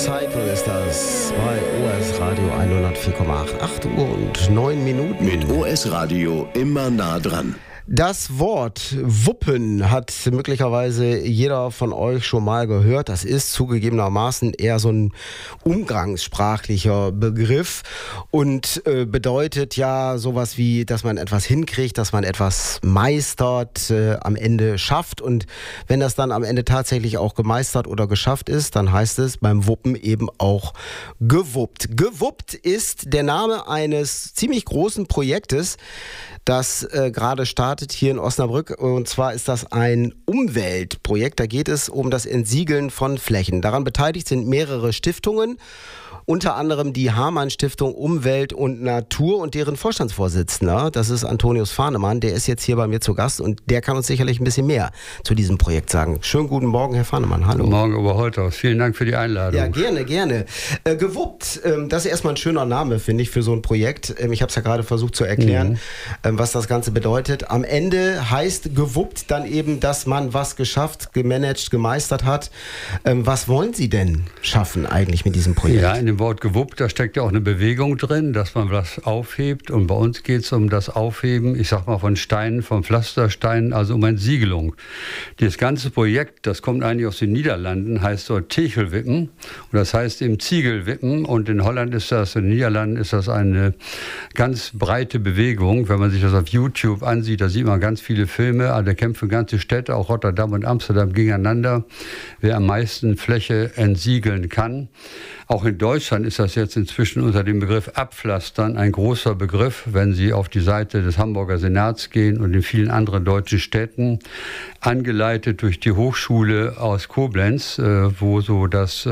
Cycle ist das bei OS Radio 104,8. 8 Uhr und 9 Minuten. Mit OS Radio immer nah dran. Das Wort Wuppen hat möglicherweise jeder von euch schon mal gehört. Das ist zugegebenermaßen eher so ein umgangssprachlicher Begriff und bedeutet ja sowas wie, dass man etwas hinkriegt, dass man etwas meistert, am Ende schafft. Und wenn das dann am Ende tatsächlich auch gemeistert oder geschafft ist, dann heißt es beim Wuppen eben auch gewuppt. Gewuppt ist der Name eines ziemlich großen Projektes, das gerade startet hier in Osnabrück. Und zwar ist das ein Umweltprojekt. Da geht es um das Entsiegeln von Flächen. Daran beteiligt sind mehrere Stiftungen. Unter anderem die Hamann-Stiftung Umwelt und Natur und deren Vorstandsvorsitzender, das ist Antonius Fahnemann, der ist jetzt hier bei mir zu Gast und der kann uns sicherlich ein bisschen mehr zu diesem Projekt sagen. Schönen guten Morgen, Herr Fahnemann. Hallo. Guten Morgen, Oberholthaus. Vielen Dank für die Einladung. Ja, gerne, gerne. Gewuppt, das ist erstmal ein schöner Name, finde ich, für so ein Projekt. Ich habe es ja gerade versucht zu erklären, was das Ganze bedeutet. Am Ende heißt gewuppt dann eben, dass man was geschafft, gemanagt, gemeistert hat. Was wollen Sie denn schaffen eigentlich mit diesem Projekt? Ja, in dem Wort gewuppt, da steckt ja auch eine Bewegung drin, dass man was aufhebt. Und bei uns geht es um das Aufheben, ich sag mal von Steinen, von Pflastersteinen, also um Entsiegelung. Dieses ganze Projekt, das kommt eigentlich aus den Niederlanden, heißt dort Tegelwippen. Und das heißt eben Ziegelwippen. Und in Holland ist das, in den Niederlanden ist das eine ganz breite Bewegung. Wenn man sich das auf YouTube ansieht, da sieht man ganz viele Filme. Also da kämpfen ganze Städte, auch Rotterdam und Amsterdam, gegeneinander, wer am meisten Fläche entsiegeln kann. Auch in Deutschland ist das jetzt inzwischen unter dem Begriff Abpflastern ein großer Begriff, wenn Sie auf die Seite des Hamburger Senats gehen und in vielen anderen deutschen Städten, angeleitet durch die Hochschule aus Koblenz, wo so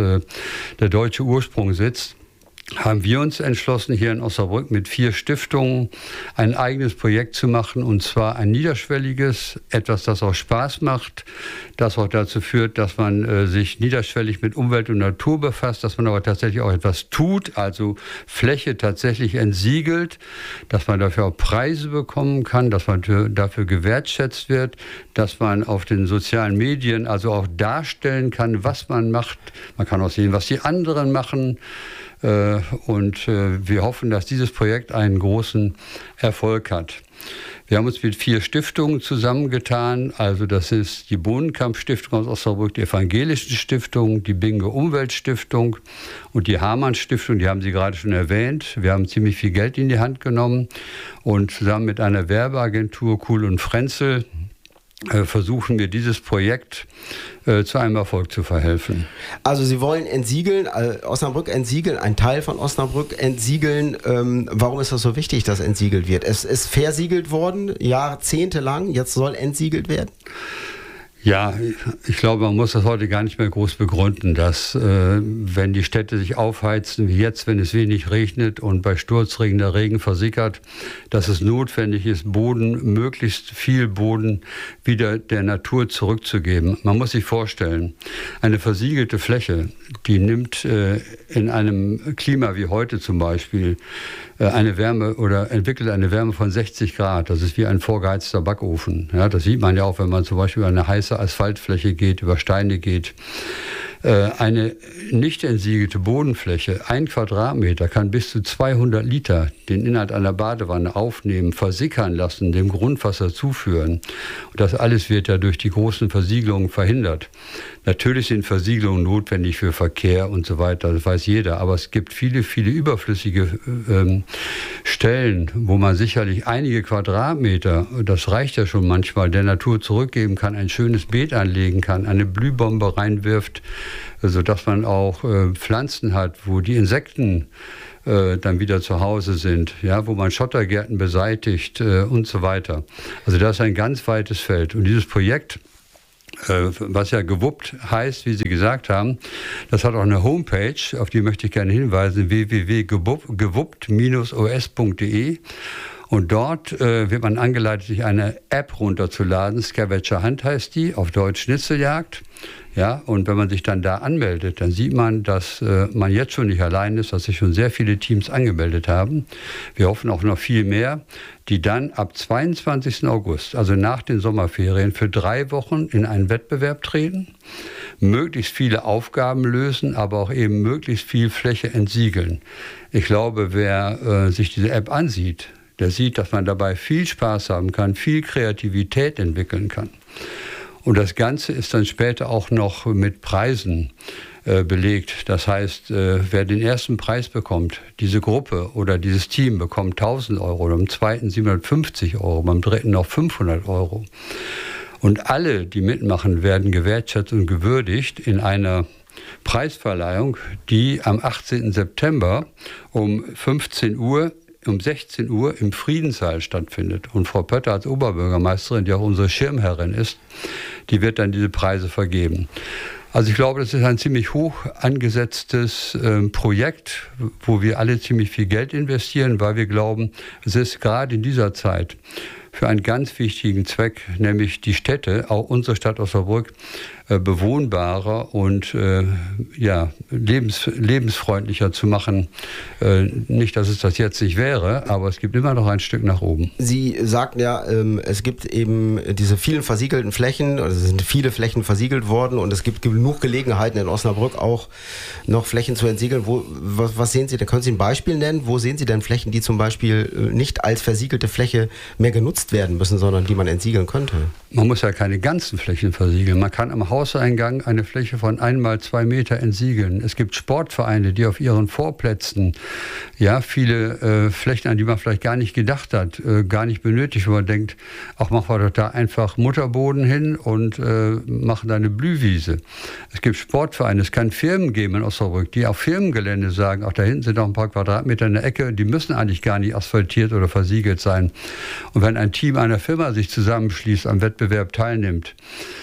der deutsche Ursprung sitzt, haben wir uns entschlossen, hier in Osnabrück mit 4 Stiftungen ein eigenes Projekt zu machen, und zwar ein niederschwelliges, etwas, das auch Spaß macht, das auch dazu führt, dass man sich niederschwellig mit Umwelt und Natur befasst, dass man aber tatsächlich auch etwas tut, also Fläche tatsächlich entsiegelt, dass man dafür auch Preise bekommen kann, dass man dafür gewertschätzt wird, dass man auf den sozialen Medien also auch darstellen kann, was man macht. Man kann auch sehen, was die anderen machen. Und wir hoffen, dass dieses Projekt einen großen Erfolg hat. Wir haben uns mit 4 Stiftungen zusammengetan. Also das ist die Bohnenkamp-Stiftung aus Osnabrück, die Evangelischen Stiftung, die Binge Umweltstiftung und die Hamann-Stiftung, die haben Sie gerade schon erwähnt. Wir haben ziemlich viel Geld in die Hand genommen und zusammen mit einer Werbeagentur, Kuhl und Frenzel, versuchen wir dieses Projekt zu einem Erfolg zu verhelfen. Also Sie wollen entsiegeln, Osnabrück entsiegeln, ein Teil von Osnabrück entsiegeln. Warum ist das so wichtig, dass entsiegelt wird? Es ist versiegelt worden, jahrzehntelang, jetzt soll entsiegelt werden? Ja, ich glaube, man muss das heute gar nicht mehr groß begründen, dass wenn die Städte sich aufheizen, wie jetzt, wenn es wenig regnet und bei Sturzregen der Regen versickert, dass es notwendig ist, möglichst viel Boden wieder der Natur zurückzugeben. Man muss sich vorstellen, eine versiegelte Fläche, die nimmt in einem Klima wie heute zum Beispiel eine Wärme oder entwickelt eine Wärme von 60 Grad. Das ist wie ein vorgeheizter Backofen. Ja, das sieht man ja auch, wenn man zum Beispiel über eine heiße Asphaltfläche geht, über Steine geht. Eine nicht entsiegelte Bodenfläche, 1 Quadratmeter, kann bis zu 200 Liter den Inhalt einer Badewanne aufnehmen, versickern lassen, dem Grundwasser zuführen. Und das alles wird ja durch die großen Versiegelungen verhindert. Natürlich sind Versiegelungen notwendig für Verkehr und so weiter, das weiß jeder. Aber es gibt viele, viele überflüssige Stellen, wo man sicherlich einige Quadratmeter, das reicht ja schon manchmal, der Natur zurückgeben kann, ein schönes Beet anlegen kann, eine Blühbombe reinwirft, sodass man auch Pflanzen hat, wo die Insekten dann wieder zu Hause sind, ja, wo man Schottergärten beseitigt und so weiter. Also das ist ein ganz weites Feld. Und dieses Projekt, was ja gewuppt heißt, wie Sie gesagt haben, das hat auch eine Homepage, auf die möchte ich gerne hinweisen, www.gewuppt-os.de. Und dort wird man angeleitet, sich eine App runterzuladen. Scavenger Hunt heißt die, auf Deutsch Schnitzeljagd. Ja, und wenn man sich dann da anmeldet, dann sieht man, dass man jetzt schon nicht allein ist, dass sich schon sehr viele Teams angemeldet haben. Wir hoffen auch noch viel mehr, die dann ab 22. August, also nach den Sommerferien, für 3 Wochen in einen Wettbewerb treten, möglichst viele Aufgaben lösen, aber auch eben möglichst viel Fläche entsiegeln. Ich glaube, wer sich diese App ansieht, der sieht, dass man dabei viel Spaß haben kann, viel Kreativität entwickeln kann. Und das Ganze ist dann später auch noch mit Preisen belegt. Das heißt, wer den ersten Preis bekommt, diese Gruppe oder dieses Team bekommt 1.000 Euro, beim zweiten 750 Euro, beim dritten noch 500 Euro. Und alle, die mitmachen, werden gewertschätzt und gewürdigt in einer Preisverleihung, die am 18. September um 16 Uhr im Friedenssaal stattfindet. Und Frau Pötter als Oberbürgermeisterin, die auch unsere Schirmherrin ist, die wird dann diese Preise vergeben. Also ich glaube, das ist ein ziemlich hoch angesetztes Projekt, wo wir alle ziemlich viel Geld investieren, weil wir glauben, es ist gerade in dieser Zeit für einen ganz wichtigen Zweck, nämlich die Städte, auch unsere Stadt Osnabrück, bewohnbarer und lebensfreundlicher zu machen. Nicht, dass es das jetzt nicht wäre, aber es gibt immer noch ein Stück nach oben. Sie sagten ja, es gibt eben diese vielen versiegelten Flächen, oder es sind viele Flächen versiegelt worden und es gibt genug Gelegenheiten in Osnabrück auch noch Flächen zu entsiegeln. Was sehen Sie denn? Können Sie ein Beispiel nennen? Wo sehen Sie denn Flächen, die zum Beispiel nicht als versiegelte Fläche mehr genutzt werden müssen, sondern die man entsiegeln könnte? Man muss ja keine ganzen Flächen versiegeln. Man kann am Hauseingang eine Fläche von 1 mal 2 Meter entsiegeln. Es gibt Sportvereine, die auf ihren Vorplätzen viele Flächen, an die man vielleicht gar nicht gedacht hat, gar nicht benötigt, wo man denkt, ach, machen wir doch da einfach Mutterboden hin und machen da eine Blühwiese. Es gibt Sportvereine, es kann Firmen geben in Osnabrück, die auf Firmengelände sagen, ach, da hinten sind noch ein paar Quadratmeter in der Ecke, die müssen eigentlich gar nicht asphaltiert oder versiegelt sein. Und wenn ein Team einer Firma sich zusammenschließt, am Wettbewerb teilnimmt,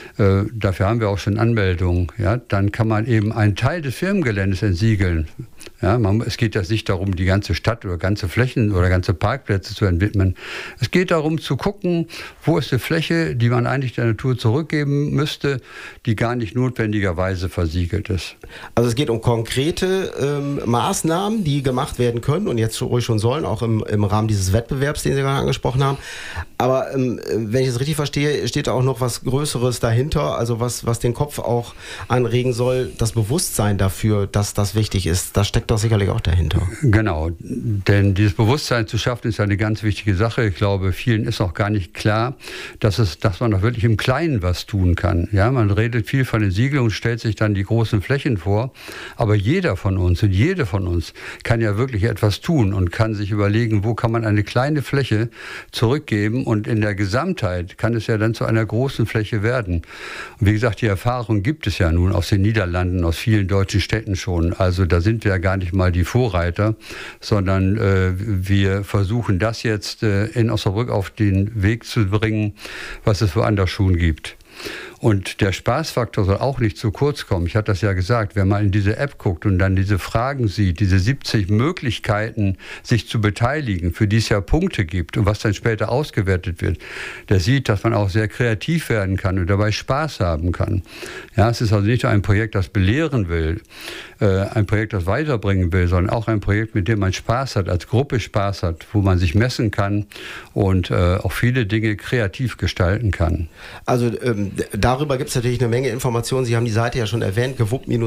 dafür haben wir auch schon Anmeldungen, dann kann man eben einen Teil des Firmengeländes entsiegeln. Ja, es geht jetzt nicht darum, die ganze Stadt oder ganze Flächen oder ganze Parkplätze zu entwidmen. Es geht darum zu gucken, wo ist die Fläche, die man eigentlich der Natur zurückgeben müsste, die gar nicht notwendigerweise versiegelt ist. Also es geht um konkrete Maßnahmen, die gemacht werden können und jetzt ruhig schon sollen, auch im Rahmen dieses Wettbewerbs, den Sie gerade angesprochen haben. Aber wenn ich es richtig verstehe, steht da auch noch was Größeres dahinter, also was den Kopf auch anregen soll, das Bewusstsein dafür, dass das wichtig ist. Das steckt doch sicherlich auch dahinter. Genau, denn dieses Bewusstsein zu schaffen, ist eine ganz wichtige Sache. Ich glaube, vielen ist auch gar nicht klar, dass man auch wirklich im Kleinen was tun kann. Ja, man redet viel von den Siegeln und stellt sich dann die großen Flächen vor, aber jeder von uns und jede von uns kann ja wirklich etwas tun und kann sich überlegen, wo kann man eine kleine Fläche zurückgeben und in der Gesamtheit kann es ja dann zu einer großen Fläche werden. Und wie gesagt, die Erfahrung gibt es ja nun aus den Niederlanden, aus vielen deutschen Städten schon. Also da sind wir ja gar nicht mal die Vorreiter, sondern wir versuchen das jetzt in Osnabrück auf den Weg zu bringen, was es woanders schon gibt. Und der Spaßfaktor soll auch nicht zu kurz kommen. Ich hatte das ja gesagt, wer mal in diese App guckt und dann diese Fragen sieht, diese 70 Möglichkeiten, sich zu beteiligen, für die es ja Punkte gibt und was dann später ausgewertet wird, der sieht, dass man auch sehr kreativ werden kann und dabei Spaß haben kann. Ja, es ist also nicht nur ein Projekt, das belehren will, ein Projekt, das weiterbringen will, sondern auch ein Projekt, mit dem man Spaß hat, als Gruppe Spaß hat, wo man sich messen kann und auch viele Dinge kreativ gestalten kann. Also darüber gibt es natürlich eine Menge Informationen. Sie haben die Seite ja schon erwähnt,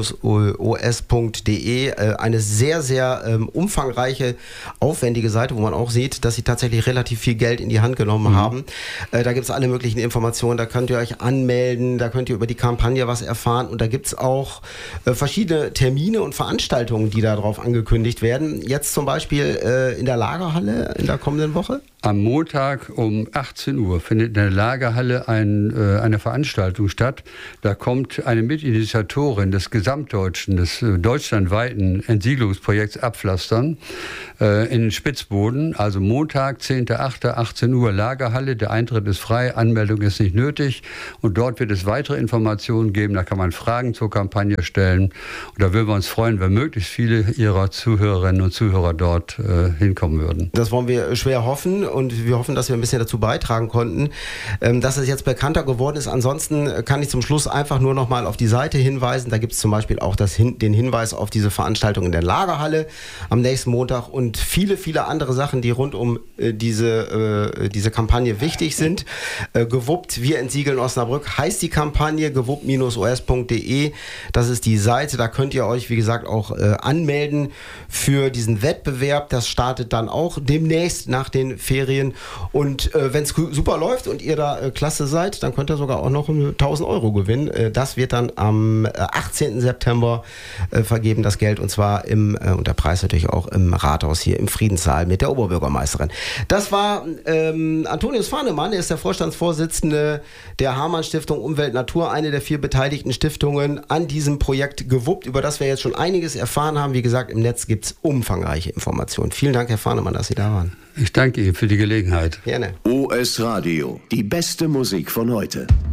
gewupp-os.de. Eine sehr, sehr umfangreiche, aufwendige Seite, wo man auch sieht, dass Sie tatsächlich relativ viel Geld in die Hand genommen haben. Da gibt es alle möglichen Informationen. Da könnt ihr euch anmelden, da könnt ihr über die Kampagne was erfahren. Und da gibt es auch verschiedene Termine und Veranstaltungen, die darauf angekündigt werden. Jetzt zum Beispiel in der Lagerhalle in der kommenden Woche? Am Montag um 18 Uhr findet in der Lagerhalle eine Veranstaltung statt. Da kommt eine Mitinitiatorin des gesamtdeutschen, des deutschlandweiten Entsiegelungsprojekts Abpflastern in den Spitzboden. Also Montag, 10.8., 18 Uhr Lagerhalle. Der Eintritt ist frei, Anmeldung ist nicht nötig. Und dort wird es weitere Informationen geben. Da kann man Fragen zur Kampagne stellen. Und da würden wir uns freuen, wenn möglichst viele Ihrer Zuhörerinnen und Zuhörer dort hinkommen würden. Das wollen wir schwer hoffen. und wir hoffen, dass wir ein bisschen dazu beitragen konnten, dass es jetzt bekannter geworden ist. Ansonsten kann ich zum Schluss einfach nur noch mal auf die Seite hinweisen. Da gibt es zum Beispiel auch den Hinweis auf diese Veranstaltung in der Lagerhalle am nächsten Montag und viele, viele andere Sachen, die rund um diese Kampagne wichtig sind. Gewuppt, wir entsiegeln Osnabrück, heißt die Kampagne, gewuppt-os.de. Das ist die Seite, da könnt ihr euch, wie gesagt, auch anmelden für diesen Wettbewerb. Das startet dann auch demnächst nach den Ferien. Und wenn es super läuft und ihr da klasse seid, dann könnt ihr sogar auch noch 1.000 Euro gewinnen. Das wird dann am 18. September vergeben, das Geld. Und zwar und der Preis natürlich auch im Rathaus hier im Friedenssaal mit der Oberbürgermeisterin. Das war Antonius Fahnemann, er ist der Vorstandsvorsitzende der Hamann Stiftung Umwelt Natur, eine der 4 beteiligten Stiftungen an diesem Projekt Gewuppt, über das wir jetzt schon einiges erfahren haben. Wie gesagt, im Netz gibt es umfangreiche Informationen. Vielen Dank, Herr Fahnemann, dass Sie da waren. Ich danke Ihnen für die Gelegenheit. Gerne. OS Radio, die beste Musik von heute.